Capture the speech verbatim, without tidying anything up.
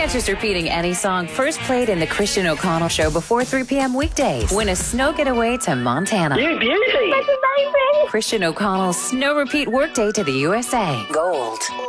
just repeating any song first played in the Christian O'Connell Show before three p.m. weekdays. Win a snow getaway to Montana. You beauty. Christian O'Connell's Snow Repeat Workday to the U S A. Gold.